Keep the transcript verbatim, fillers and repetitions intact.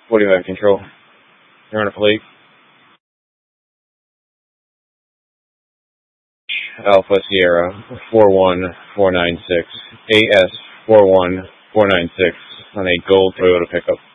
What do you have, control? You're on a plate. Alpha Sierra four one four nine six, A S four one four nine six on a gold Toyota pickup.